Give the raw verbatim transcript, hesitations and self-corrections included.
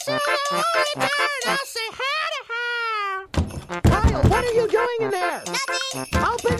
Kyle, what are you doing in there? Nothing. Open